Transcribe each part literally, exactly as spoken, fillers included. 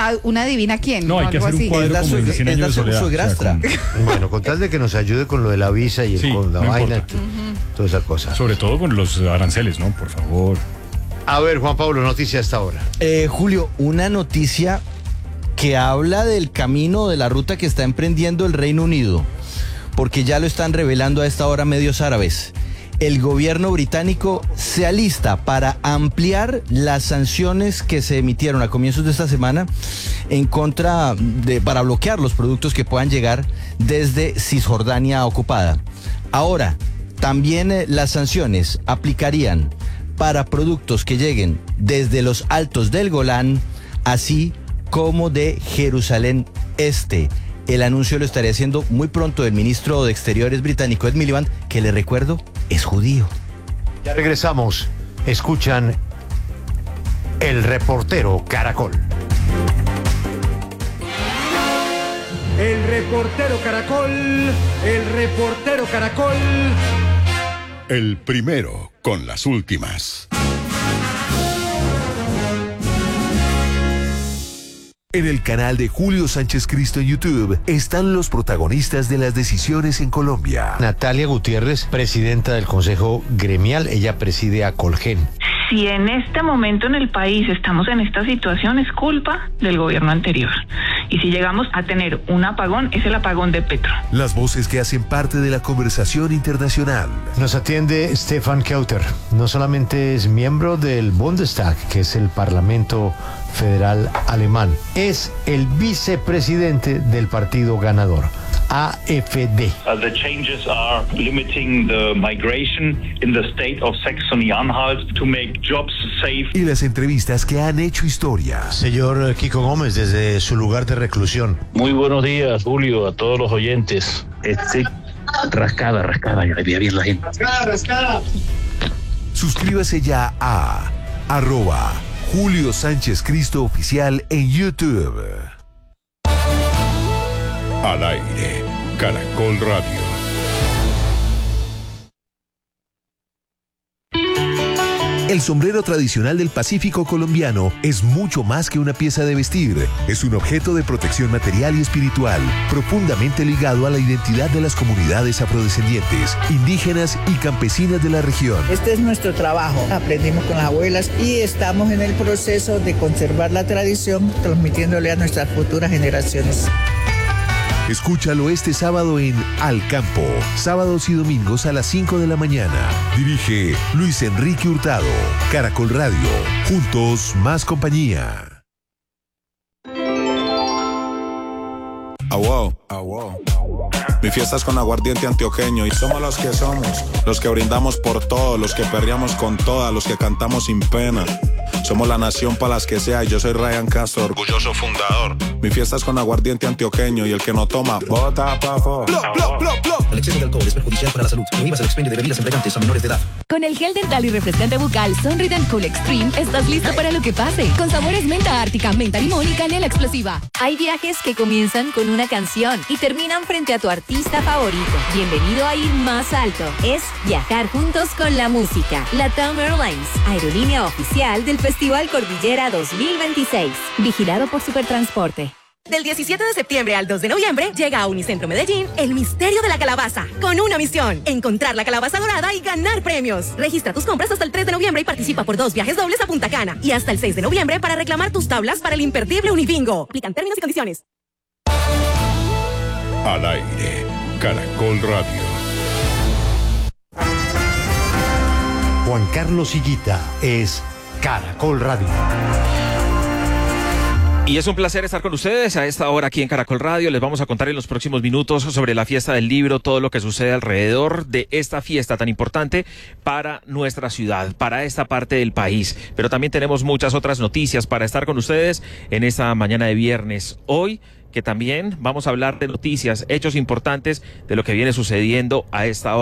a una divina quién. No, hay que hacer un cuadro como su, de cien años de soledad. Suegrastra. O sea, con... Bueno, con tal de que nos ayude con lo de la visa y sí, con la no vaina, importa. uh-huh. toda esa cosa. Sobre todo con los aranceles, ¿no? Por favor. A ver, Juan Pablo, noticia hasta ahora. Eh, Julio, una noticia que habla del camino, de la ruta que está emprendiendo el Reino Unido, porque ya lo están revelando a esta hora medios árabes. El gobierno británico se alista para ampliar las sanciones que se emitieron a comienzos de esta semana en contra de, para bloquear los productos que puedan llegar desde Cisjordania ocupada. Ahora, también eh, las sanciones aplicarían para productos que lleguen desde los altos del Golán, así como de Jerusalén Este. El anuncio lo estaría haciendo muy pronto el ministro de Exteriores británico, Ed Miliband, que le recuerdo, es judío. Ya regresamos. Escuchan El Reportero Caracol. El Reportero Caracol, el Reportero Caracol. El primero con las últimas. En el canal de Julio Sánchez Cristo en YouTube están los protagonistas de las decisiones en Colombia. Natalia Gutiérrez, presidenta del Consejo Gremial, ella preside a Colgen. Si en este momento en el país estamos en esta situación, es culpa del gobierno anterior. Y si llegamos a tener un apagón, es el apagón de Petro. Las voces que hacen parte de la conversación internacional. Nos atiende Stefan Kauter. No solamente es miembro del Bundestag, que es el Parlamento Federal Alemán, es el vicepresidente del partido ganador, A F D. Uh, the changes are limiting the migration in the state of Saxony-Anhalt to make jobs safe. Y las entrevistas que han hecho historia. Señor Kiko Gómez, desde su lugar de reclusión. Muy buenos días, Julio, a todos los oyentes. Este, rascada, rascada, yo le vi bien la gente. Rascada, rascada. Suscríbase ya a arroba Julio Sánchez Cristo Oficial en YouTube. Al aire, Caracol Radio. El sombrero tradicional del Pacífico colombiano es mucho más que una pieza de vestir. Es un objeto de protección material y espiritual, profundamente ligado a la identidad de las comunidades afrodescendientes, indígenas y campesinas de la región. Este es nuestro trabajo. Aprendimos con las abuelas y estamos en el proceso de conservar la tradición, transmitiéndole a nuestras futuras generaciones. Escúchalo este sábado en Al Campo, sábados y domingos a las cinco de la mañana. Dirige Luis Enrique Hurtado. Caracol Radio. Juntos, más compañía. Ah, wow. Ah, wow. Mi fiesta es con aguardiente antioqueño y somos los que somos, los que brindamos por todos, los que perreamos con todas, los que cantamos sin pena. Somos la nación para las que sea y yo soy Ryan Castro, orgulloso fundador. Mi fiesta es con aguardiente antioqueño y el que no toma, bota pafo. El exceso de alcohol es perjudicial para la salud. Prohíbas el expendio de bebidas embriagantes a menores de edad. Con el gel dental y refrescante bucal Sunrid and Cool Extreme estás listo para lo que pase. Con sabores menta ártica, menta limón y canela explosiva. Hay viajes que comienzan con una canción y terminan frente a tu artista favorito. Bienvenido a ir más alto. Es viajar juntos con la música. LATAM Airlines, aerolínea oficial del Festival Cordillera dos mil veintiséis. Vigilado por Supertransporte. Del diecisiete de septiembre al dos de noviembre llega a Unicentro Medellín el misterio de la calabaza, con una misión: encontrar la calabaza dorada y ganar premios. Registra tus compras hasta el tres de noviembre y participa por dos viajes dobles a Punta Cana. Y hasta el seis de noviembre para reclamar tus tablas para el imperdible Unibingo. Aplican términos y condiciones. Al aire, Caracol Radio. Juan Carlos Higuita es Caracol Radio. Y es un placer estar con ustedes a esta hora aquí en Caracol Radio. Les vamos a contar en los próximos minutos sobre la fiesta del libro, todo lo que sucede alrededor de esta fiesta tan importante para nuestra ciudad, para esta parte del país. Pero también tenemos muchas otras noticias para estar con ustedes en esta mañana de viernes. Hoy, que también vamos a hablar de noticias, hechos importantes de lo que viene sucediendo a esta hora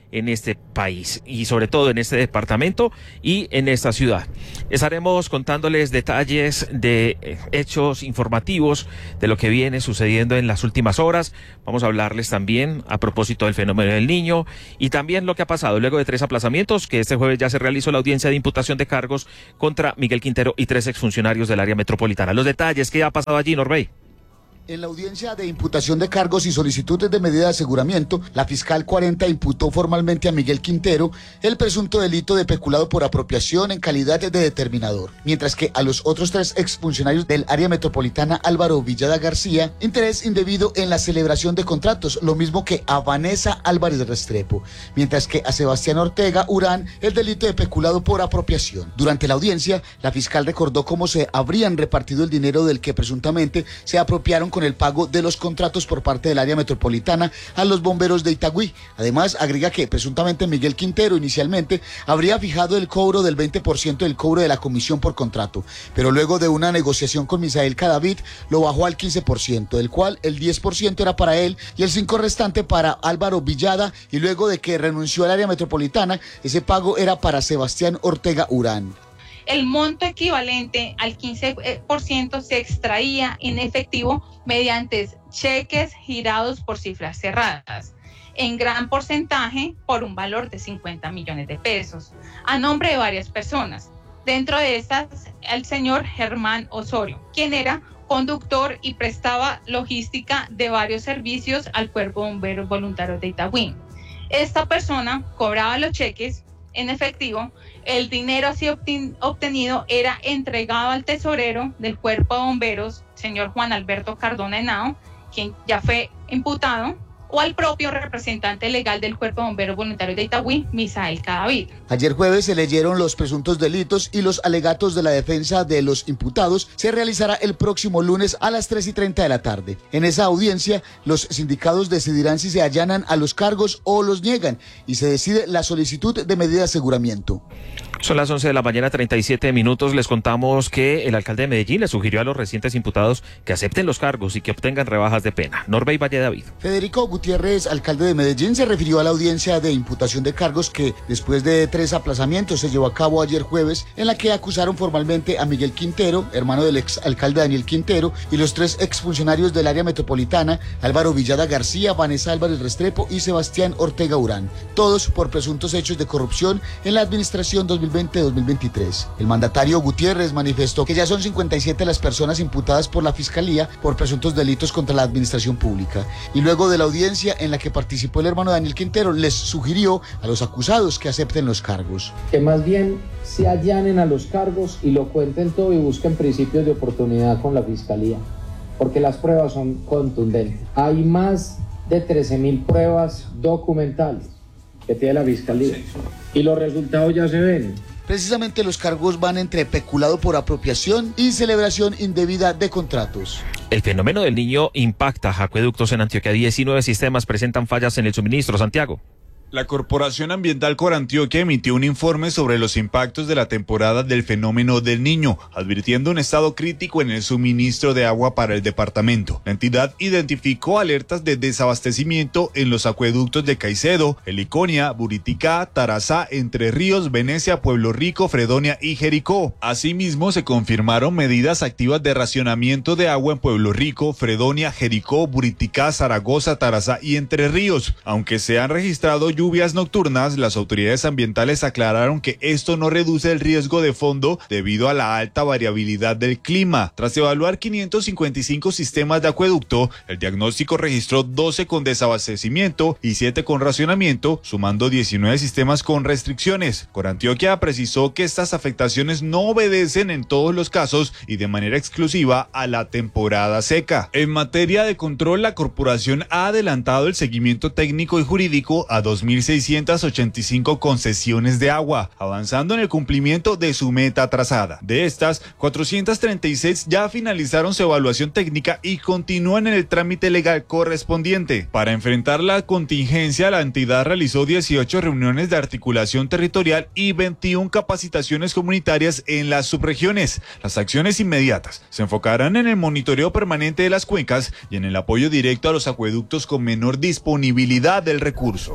en este país y sobre todo en este departamento y en esta ciudad. Estaremos contándoles detalles de eh, hechos informativos de lo que viene sucediendo en las últimas horas. Vamos a hablarles también a propósito del fenómeno del niño y también lo que ha pasado luego de tres aplazamientos, que este jueves ya se realizó la audiencia de imputación de cargos contra Miguel Quintero y tres exfuncionarios del área metropolitana. Los detalles, ¿qué ha pasado allí, Norbey? En la audiencia de imputación de cargos y solicitudes de medida de aseguramiento, la fiscal cuarenta imputó formalmente a Miguel Quintero el presunto delito de peculado por apropiación en calidad de determinador, mientras que a los otros tres exfuncionarios del área metropolitana, Álvaro Villada García, interés indebido en la celebración de contratos, lo mismo que a Vanessa Álvarez Restrepo, mientras que a Sebastián Ortega Urán el delito de peculado por apropiación. Durante la audiencia, la fiscal recordó cómo se habrían repartido el dinero del que presuntamente se apropiaron con el pago de los contratos por parte del área metropolitana a los bomberos de Itagüí. Además, agrega que presuntamente Miguel Quintero inicialmente habría fijado el cobro del veinte por ciento del cobro de la comisión por contrato, pero luego de una negociación con Misael Cadavid lo bajó al quince por ciento, del cual el diez por ciento era para él y el cinco por ciento restante para Álvaro Villada, y luego de que renunció al área metropolitana, ese pago era para Sebastián Ortega Urán. El monto equivalente al quince por ciento se extraía en efectivo mediante cheques girados por cifras cerradas, en gran porcentaje por un valor de cincuenta millones de pesos, a nombre de varias personas. Dentro de estas, el señor Germán Osorio, quien era conductor y prestaba logística de varios servicios al Cuerpo de Bomberos Voluntarios de Itagüí. Esta persona cobraba los cheques en efectivo. El dinero así obtenido era entregado al tesorero del Cuerpo de Bomberos, señor Juan Alberto Cardona Henao, quien ya fue imputado, o al propio representante legal del Cuerpo de Bomberos Voluntarios de Itagüí, Misael Cadavid. Ayer jueves se leyeron los presuntos delitos y los alegatos de la defensa de los imputados. Se realizará el próximo lunes a las tres y treinta de la tarde. En esa audiencia, los sindicados decidirán si se allanan a los cargos o los niegan, y se decide la solicitud de medida de aseguramiento. Son las once de la mañana, treinta y siete minutos. Les contamos que el alcalde de Medellín le sugirió a los recientes imputados que acepten los cargos y que obtengan rebajas de pena. Norbey Valle David. Federico Gutiérrez, alcalde de Medellín, se refirió a la audiencia de imputación de cargos que, después de tres aplazamientos, se llevó a cabo ayer jueves, en la que acusaron formalmente a Miguel Quintero, hermano del exalcalde Daniel Quintero, y los tres exfuncionarios del área metropolitana, Álvaro Villada García, Vanessa Álvarez Restrepo y Sebastián Ortega Urán, todos por presuntos hechos de corrupción en la administración dos mil veinte dos mil veintitrés. El mandatario Gutiérrez manifestó que ya son cincuenta y siete las personas imputadas por la Fiscalía por presuntos delitos contra la administración pública. Y luego de la audiencia en la que participó el hermano Daniel Quintero, les sugirió a los acusados que acepten los cargos. Que más bien se allanen a los cargos y lo cuenten todo y busquen principios de oportunidad con la Fiscalía, porque las pruebas son contundentes. Hay más de trece mil pruebas documentales que tiene la Fiscalía y los resultados ya se ven. Precisamente los cargos van entre peculado por apropiación y celebración indebida de contratos. El fenómeno del niño impacta acueductos en Antioquia. diecinueve sistemas presentan fallas en el suministro. Santiago. La Corporación Ambiental Corantioquia emitió un informe sobre los impactos de la temporada del fenómeno del Niño, advirtiendo un estado crítico en el suministro de agua para el departamento. La entidad identificó alertas de desabastecimiento en los acueductos de Caicedo, Heliconia, Buriticá, Tarazá, Entre Ríos, Venecia, Pueblo Rico, Fredonia y Jericó. Asimismo, se confirmaron medidas activas de racionamiento de agua en Pueblo Rico, Fredonia, Jericó, Buriticá, Zaragoza, Tarazá y Entre Ríos. Aunque se han registrado lluvias nocturnas, las autoridades ambientales aclararon que esto no reduce el riesgo de fondo debido a la alta variabilidad del clima. Tras evaluar quinientos cincuenta y cinco sistemas de acueducto, el diagnóstico registró doce con desabastecimiento y siete con racionamiento, sumando diecinueve sistemas con restricciones. Corantioquia precisó que estas afectaciones no obedecen en todos los casos y de manera exclusiva a la temporada seca. En materia de control, la corporación ha adelantado el seguimiento técnico y jurídico a dos mil seiscientas ochenta y cinco concesiones de agua, avanzando en el cumplimiento de su meta trazada. De estas, cuatrocientas treinta y seis ya finalizaron su evaluación técnica y continúan en el trámite legal correspondiente. Para enfrentar la contingencia, la entidad realizó dieciocho reuniones de articulación territorial y veintiuna capacitaciones comunitarias en las subregiones. Las acciones inmediatas se enfocarán en el monitoreo permanente de las cuencas y en el apoyo directo a los acueductos con menor disponibilidad del recurso.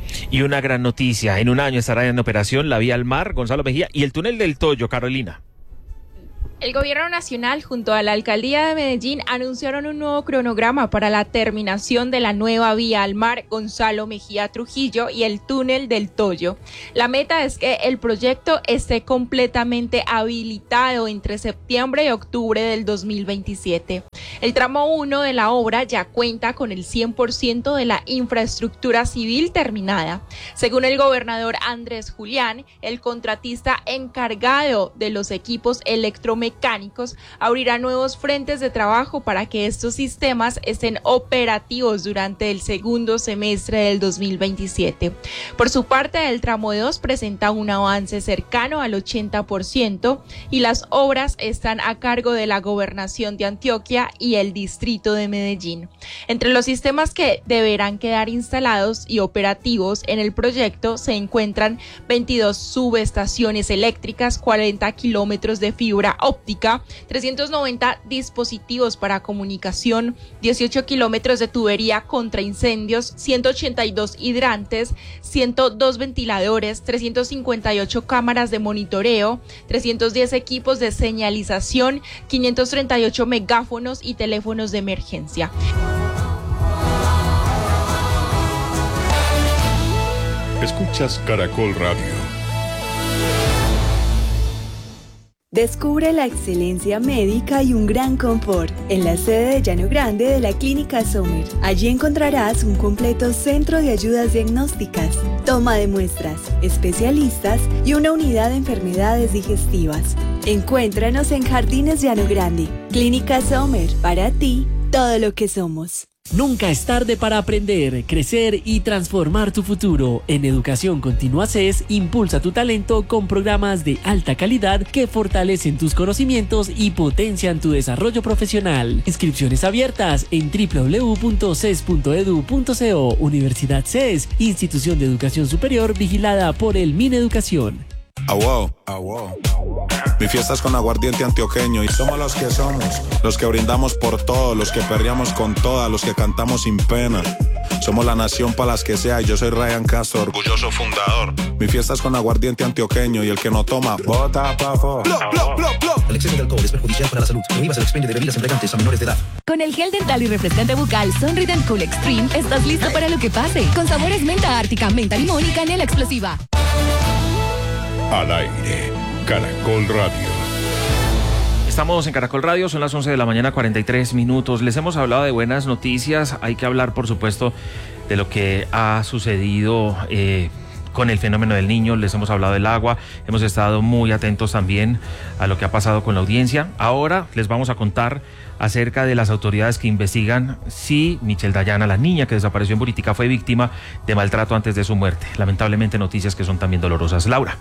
Y una gran noticia, en un año estará en operación la vía al mar, Gonzalo Mejía, y el túnel del Toyo, Carolina. El Gobierno Nacional junto a la Alcaldía de Medellín anunciaron un nuevo cronograma para la terminación de la nueva vía al mar Gonzalo Mejía Trujillo y el túnel del Toyo. La meta es que el proyecto esté completamente habilitado entre septiembre y octubre del dos mil veintisiete. El tramo uno de la obra ya cuenta con el cien por ciento de la infraestructura civil terminada. Según el gobernador Andrés Julián, el contratista encargado de los equipos electromecánicos mecánicos abrirá nuevos frentes de trabajo para que estos sistemas estén operativos durante el segundo semestre del dos mil veintisiete. Por su parte, el tramo dos presenta un avance cercano al ochenta por ciento y las obras están a cargo de la Gobernación de Antioquia y el Distrito de Medellín. Entre los sistemas que deberán quedar instalados y operativos en el proyecto se encuentran veintidós subestaciones eléctricas, cuarenta kilómetros de fibra óptica, trescientos noventa dispositivos para comunicación, dieciocho kilómetros de tubería contra incendios, ciento ochenta y dos hidrantes, ciento dos ventiladores, trescientas cincuenta y ocho cámaras de monitoreo, trescientos diez equipos de señalización, quinientos treinta y ocho megáfonos y teléfonos de emergencia. Escuchas Caracol Radio. Descubre la excelencia médica y un gran confort en la sede de Llano Grande de la Clínica Sommer. Allí encontrarás un completo centro de ayudas diagnósticas, toma de muestras, especialistas y una unidad de enfermedades digestivas. Encuéntranos en Jardines Llano Grande. Clínica Sommer, para ti, todo lo que somos. Nunca es tarde para aprender, crecer y transformar tu futuro. En Educación Continua C E S, impulsa tu talento con programas de alta calidad que fortalecen tus conocimientos y potencian tu desarrollo profesional. Inscripciones abiertas en doble u doble u doble u punto c e s punto e d u punto co. Universidad C E S, institución de educación superior vigilada por el Mineducación. Ah, wow. Ah, wow. Mi fiesta es con aguardiente antioqueño y somos los que somos, los que brindamos por todo, los que perreamos con todas, los que cantamos sin pena. Somos la nación para las que sea y yo soy Ryan Castro, orgulloso fundador. Mi fiesta es con aguardiente antioqueño y el que no toma, bota pa' fo. El exceso de alcohol es perjudicial para la salud. Prohíbas el expendio de bebidas embriagantes a menores de edad. Con el gel dental y refrescante bucal Sonrident Cool Extreme estás listo para lo que pase. Con sabores menta ártica, menta limón y canela explosiva. Al aire, Caracol Radio. Estamos en Caracol Radio, son las once de la mañana, cuarenta y tres minutos. Les hemos hablado de buenas noticias. Hay que hablar, por supuesto, de lo que ha sucedido eh, con el fenómeno del niño. Les hemos hablado del agua. Hemos estado muy atentos también a lo que ha pasado con la audiencia. Ahora les vamos a contar acerca de las autoridades que investigan si Michelle Dayana, la niña que desapareció en Buritica, fue víctima de maltrato antes de su muerte. Lamentablemente, noticias que son también dolorosas. Laura.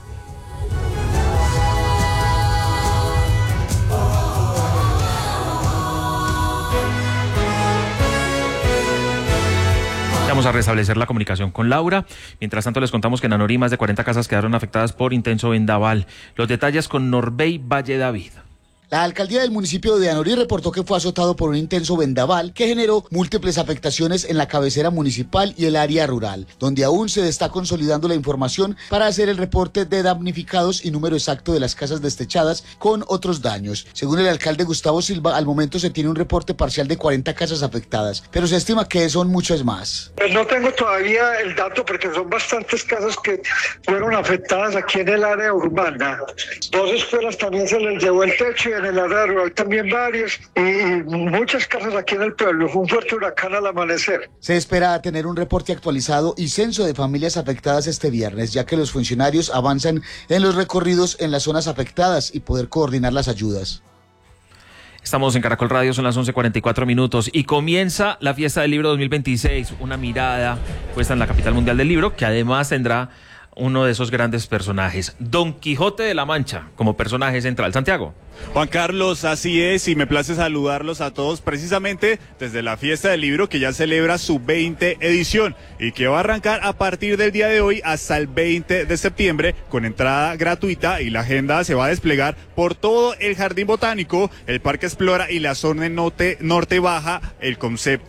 Vamos a restablecer la comunicación con Laura. Mientras tanto, les contamos que en Anorí más de cuarenta casas quedaron afectadas por intenso vendaval. Los detalles con Norbey Valle David. La alcaldía del municipio de Anorí reportó que fue azotado por un intenso vendaval que generó múltiples afectaciones en la cabecera municipal y el área rural, donde aún se está consolidando la información para hacer el reporte de damnificados y número exacto de las casas destechadas con otros daños. Según el alcalde Gustavo Silva, al momento se tiene un reporte parcial de cuarenta casas afectadas, pero se estima que son muchas más. Pues no tengo todavía el dato porque son bastantes casas que fueron afectadas aquí en el área urbana. Dos escuelas también se les llevó el techo y en el área rural también varios y muchas casas aquí en el pueblo. Fue un fuerte huracán al amanecer. Se espera tener un reporte actualizado y censo de familias afectadas este viernes, ya que los funcionarios avanzan en los recorridos en las zonas afectadas y poder coordinar las ayudas. Estamos en Caracol Radio, son las once cuarenta y cuatro minutos y comienza la Fiesta del Libro dos mil veintiséis, una mirada puesta en la capital mundial del libro, que además tendrá uno de esos grandes personajes, Don Quijote de la Mancha, como personaje central. Santiago. Juan Carlos, así es, y me place saludarlos a todos precisamente desde la Fiesta del Libro, que ya celebra su veinte edición y que va a arrancar a partir del día de hoy hasta el veinte de septiembre con entrada gratuita, y la agenda se va a desplegar por todo el Jardín Botánico, el Parque Explora y la zona norte, norte baja. El concepto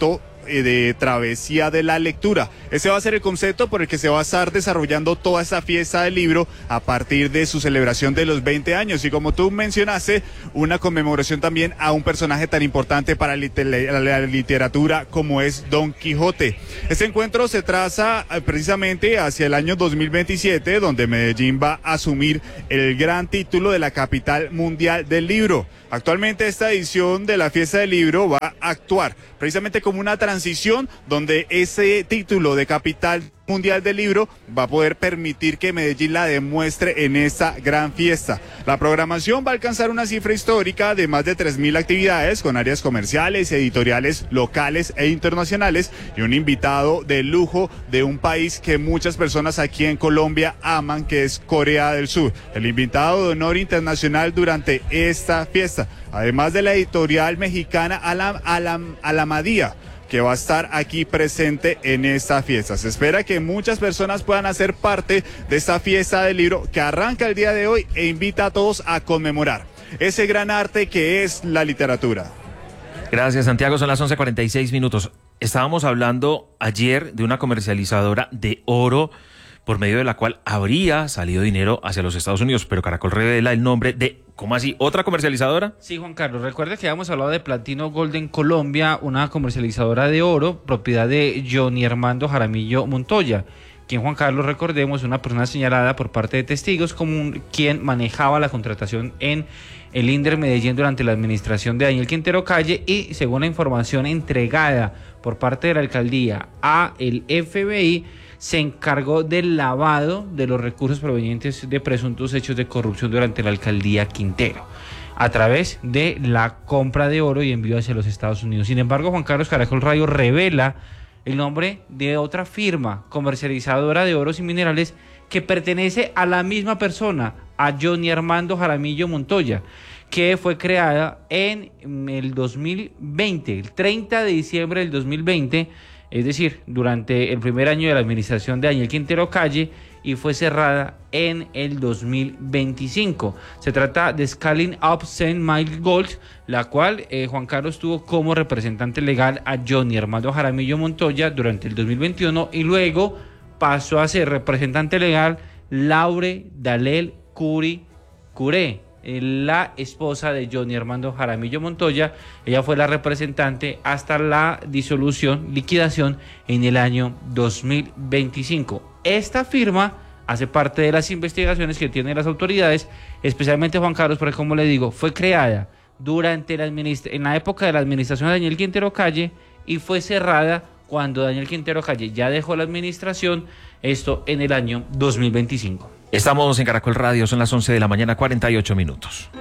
de travesía de la lectura. Ese va a ser el concepto por el que se va a estar desarrollando toda esta fiesta del libro a partir de su celebración de los veinte años. Y como tú mencionaste, una conmemoración también a un personaje tan importante para la literatura como es Don Quijote. Este encuentro se traza precisamente hacia el año dos mil veintisiete, donde Medellín va a asumir el gran título de la capital mundial del libro. Actualmente esta edición de la Fiesta del Libro va a actuar precisamente como una transición donde ese título de capital mundial del libro va a poder permitir que Medellín la demuestre en esta gran fiesta. La programación va a alcanzar una cifra histórica de más de tres mil actividades con áreas comerciales, editoriales locales e internacionales y un invitado de lujo de un país que muchas personas aquí en Colombia aman, que es Corea del Sur. El invitado de honor internacional durante esta fiesta, además de la editorial mexicana Alam, Alam, Alamadía, que va a estar aquí presente en esta fiesta. Se espera que muchas personas puedan hacer parte de esta fiesta del libro que arranca el día de hoy e invita a todos a conmemorar ese gran arte que es la literatura. Gracias, Santiago. Son las once cuarenta y seis minutos. Estábamos hablando ayer de una comercializadora de oro por medio de la cual habría salido dinero hacia los Estados Unidos, pero Caracol revela el nombre de, ¿cómo así? ¿Otra comercializadora? Sí, Juan Carlos, recuerda que habíamos hablado de Platino Golden Colombia, una comercializadora de oro, propiedad de Johnny Armando Jaramillo Montoya, quien, Juan Carlos, recordemos, una persona señalada por parte de testigos como un, quien manejaba la contratación en el INDER Medellín durante la administración de Daniel Quintero Calle y, según la información entregada por parte de la alcaldía a el F B I, se encargó del lavado de los recursos provenientes de presuntos hechos de corrupción durante la alcaldía Quintero, a través de la compra de oro y envío hacia los Estados Unidos. Sin embargo, Juan Carlos, Caracol Radio revela el nombre de otra firma comercializadora de oros y minerales que pertenece a la misma persona, a Johnny Armando Jaramillo Montoya, que fue creada en el dos mil veinte, el treinta de diciembre del dos mil veinte, es decir, durante el primer año de la administración de Daniel Quintero Calle, y fue cerrada en el dos mil veinticinco. Se trata de Scaling Up Saint Michael Gold, la cual eh, Juan Carlos tuvo como representante legal a Johnny Armando Jaramillo Montoya durante el dos mil veintiuno y luego pasó a ser representante legal Laure Dalel Curi Curé, la esposa de Johnny Armando Jaramillo Montoya. Ella fue la representante hasta la disolución, liquidación en el año dos mil veinticinco. Esta firma hace parte de las investigaciones que tienen las autoridades, especialmente, Juan Carlos, porque, como le digo, fue creada durante la administra- en la época de la administración de Daniel Quintero Calle y fue cerrada cuando Daniel Quintero Calle ya dejó la administración, esto en el año dos mil veinticinco. Estamos en Caracol Radio, son las once de la mañana, cuarenta y ocho minutos.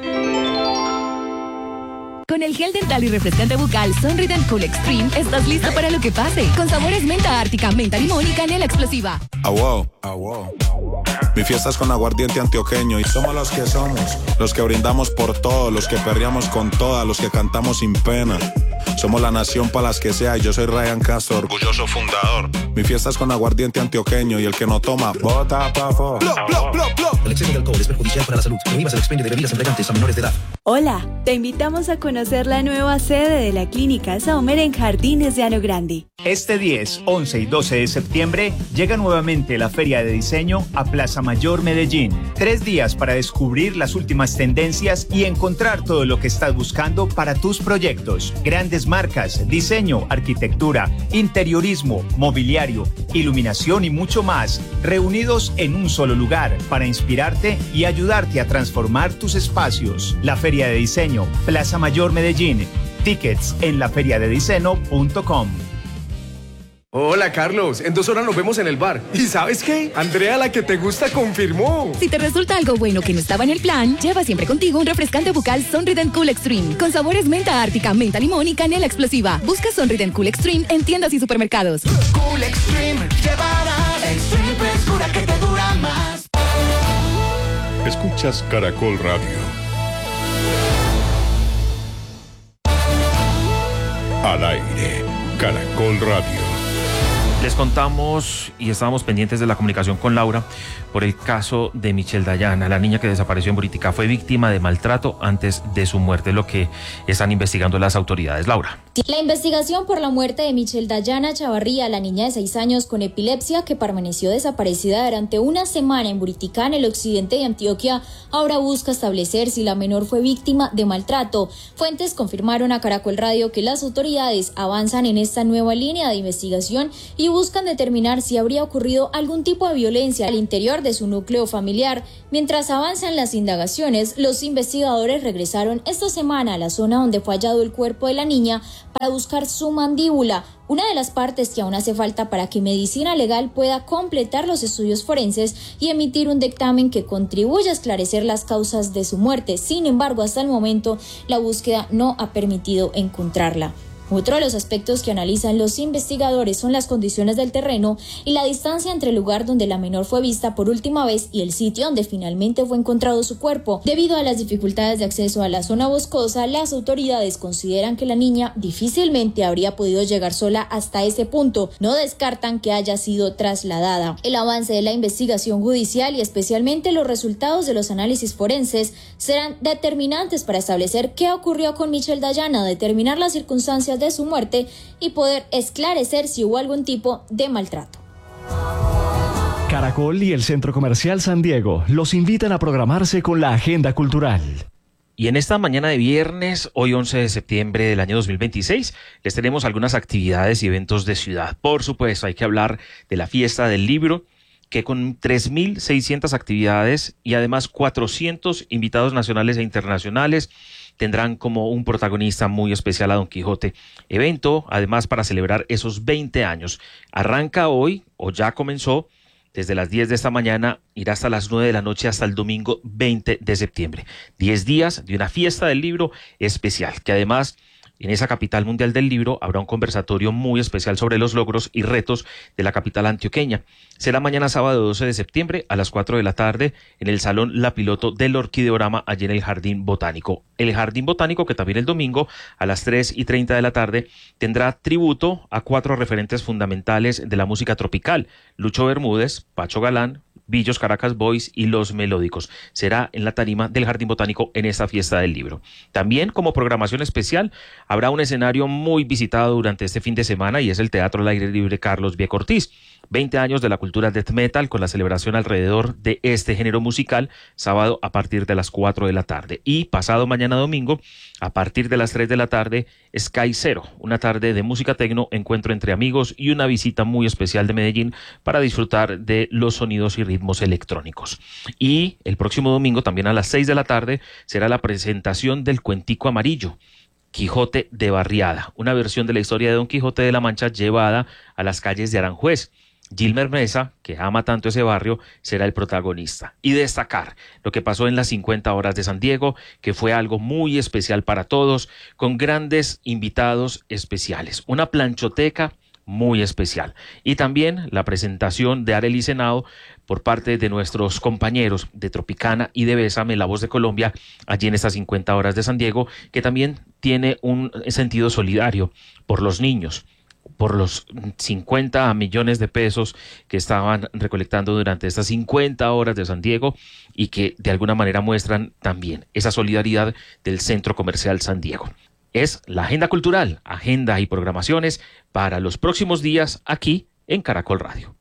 Con el gel dental y refrescante bucal Sonrident Cool Extreme estás listo para lo que pase. Con sabores menta ártica, menta limón y canela explosiva. Ah, wow. Ah, wow. Mi fiesta es con aguardiente antioqueño y somos los que somos, los que brindamos por todo, los que perreamos con todas, los que cantamos sin pena. Somos la nación para las que sea y yo soy Ryan Castro, orgulloso fundador. Mi fiesta es con aguardiente antioqueño y el que no toma, bota pa' fo. El exceso de alcohol es perjudicial para la salud. Prohíbas el expendio de bebidas embriagantes a menores de edad. Hola, te invitamos a conocer la nueva sede de la Clínica Sommer en Jardines de Llano Grande. Este diez, once y doce de septiembre llega nuevamente la Feria de Diseño a Plaza Mayor Medellín. Tres días para descubrir las últimas tendencias y encontrar todo lo que estás buscando para tus proyectos. Grandes marcas, diseño, arquitectura, interiorismo, mobiliario, iluminación y mucho más, reunidos en un solo lugar para inspirarte y ayudarte a transformar tus espacios. La Feria de Diseño, Plaza Mayor Medellín. Tickets en la feria de diseño punto com. Hola, Carlos. En dos horas nos vemos en el bar. ¿Y sabes qué? Andrea, la que te gusta, confirmó. Si te resulta algo bueno que no estaba en el plan, lleva siempre contigo un refrescante bucal Sonrident Cool Extreme con sabores menta ártica, menta limón y canela explosiva. Busca Sonrident Cool Extreme en tiendas y supermercados. Cool Extreme, llevarás extreme frescura que te dura más. Escuchas Caracol Radio. Al aire, Caracol Radio. Les contamos y estábamos pendientes de la comunicación con Laura por el caso de Michelle Dayana, la niña que desapareció en Buritica. Fue víctima de maltrato antes de su muerte, lo que están investigando las autoridades. Laura. La investigación por la muerte de Michelle Dayana Chavarría, la niña de seis años con epilepsia que permaneció desaparecida durante una semana en Buriticá, en el occidente de Antioquia, ahora busca establecer si la menor fue víctima de maltrato. Fuentes confirmaron a Caracol Radio que las autoridades avanzan en esta nueva línea de investigación y buscan determinar si habría ocurrido algún tipo de violencia al interior de su núcleo familiar. Mientras avanzan las indagaciones, los investigadores regresaron esta semana a la zona donde fue hallado el cuerpo de la niña para buscar su mandíbula, una de las partes que aún hace falta para que Medicina Legal pueda completar los estudios forenses y emitir un dictamen que contribuya a esclarecer las causas de su muerte. Sin embargo, hasta el momento, la búsqueda no ha permitido encontrarla. Otro de los aspectos que analizan los investigadores son las condiciones del terreno y la distancia entre el lugar donde la menor fue vista por última vez y el sitio donde finalmente fue encontrado su cuerpo. Debido a las dificultades de acceso a la zona boscosa, las autoridades consideran que la niña difícilmente habría podido llegar sola hasta ese punto. No descartan que haya sido trasladada. El avance de la investigación judicial y especialmente los resultados de los análisis forenses serán determinantes para establecer qué ocurrió con Michelle Dayana, determinar las circunstancias de su muerte y poder esclarecer si hubo algún tipo de maltrato. Caracol y el Centro Comercial San Diego los invitan a programarse con la agenda cultural. Y en esta mañana de viernes, hoy once de septiembre del año dos mil veintiséis, les tenemos algunas actividades y eventos de ciudad. Por supuesto, hay que hablar de la fiesta del libro, que con tres mil seiscientas actividades y además cuatrocientos invitados nacionales e internacionales, tendrán como un protagonista muy especial a Don Quijote. Evento, además, para celebrar esos veinte años. Arranca hoy, o ya comenzó, desde las diez de esta mañana, irá hasta las nueve de la noche hasta el domingo veinte de septiembre. diez días de una fiesta del libro especial, que además, en esa capital mundial del libro, habrá un conversatorio muy especial sobre los logros y retos de la capital antioqueña. Será mañana sábado doce de septiembre a las cuatro de la tarde en el Salón La Piloto del Orquideorama, allí en el Jardín Botánico. El Jardín Botánico, que también el domingo a las tres y treinta de la tarde tendrá tributo a cuatro referentes fundamentales de la música tropical: Lucho Bermúdez, Pacho Galán, Billos Caracas Boys y Los Melódicos. Será en la tarima del Jardín Botánico en esta fiesta del libro. También, como programación especial, habrá un escenario muy visitado durante este fin de semana y es el Teatro al Aire Libre Carlos Vieco Ortiz. veinte años de la cultura death metal con la celebración alrededor de este género musical, sábado a partir de las cuatro de la tarde. Y pasado mañana domingo, a partir de las tres de la tarde, Sky Zero, una tarde de música tecno, encuentro entre amigos y una visita muy especial de Medellín para disfrutar de los sonidos y ritmos electrónicos. Y el próximo domingo, también a las seis de la tarde, será la presentación del Cuentico Amarillo, Quijote de Barriada, una versión de la historia de Don Quijote de la Mancha llevada a las calles de Aranjuez. Gilmer Mesa, que ama tanto ese barrio, será el protagonista. Y destacar lo que pasó en las cincuenta horas de San Diego, que fue algo muy especial para todos, con grandes invitados especiales. Una planchoteca muy especial. Y también la presentación de Arely Senado por parte de nuestros compañeros de Tropicana y de Bésame, La Voz de Colombia, allí en estas cincuenta horas de San Diego, que también tiene un sentido solidario por los niños, por los cincuenta millones de pesos que estaban recolectando durante estas cincuenta horas de San Diego y que de alguna manera muestran también esa solidaridad del Centro Comercial San Diego. Es la agenda cultural, agenda y programaciones para los próximos días aquí en Caracol Radio.